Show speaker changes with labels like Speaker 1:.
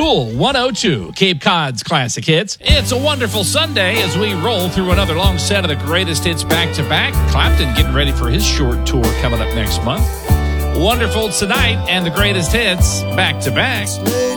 Speaker 1: Cool 102, Cape Cod's classic hits. It's a wonderful Sunday as we roll through another long set of the greatest hits back-to-back. Clapton getting ready for his short tour coming up next month. Wonderful tonight and the greatest hits back-to-back.